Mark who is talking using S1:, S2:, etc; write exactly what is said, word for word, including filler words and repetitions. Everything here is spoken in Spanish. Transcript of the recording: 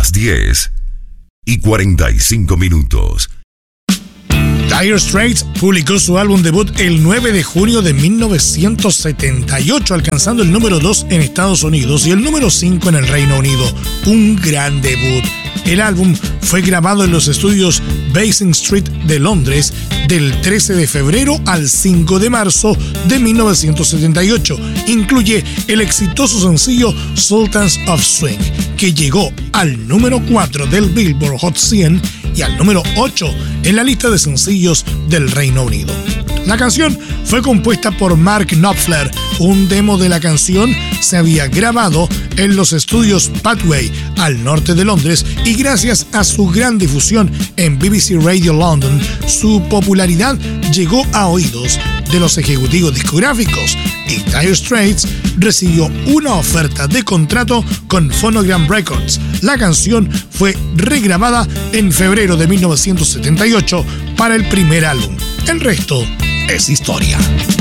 S1: las diez y cuarenta y cinco minutos.
S2: Dire Straits publicó su álbum debut el nueve de junio de mil novecientos setenta y ocho, alcanzando el número dos en Estados Unidos y el número cinco en el Reino Unido. Un gran debut. El álbum fue grabado en los estudios Basing Street de Londres del trece de febrero al cinco de marzo de mil novecientos setenta y ocho. Incluye el exitoso sencillo Sultans of Swing, que llegó al número cuatro del Billboard Hot cien y al número ocho en la lista de sencillos del Reino Unido. La canción fue compuesta por Mark Knopfler. Un demo de la canción se había grabado en los estudios Pathway al norte de Londres y gracias a su gran difusión en B B C Radio London, su popularidad llegó a oídos de los ejecutivos discográficos y Dire Straits recibió una oferta de contrato con Phonogram Records. La canción fue regrabada en febrero de mil novecientos setenta y ocho para el primer álbum. El resto es historia.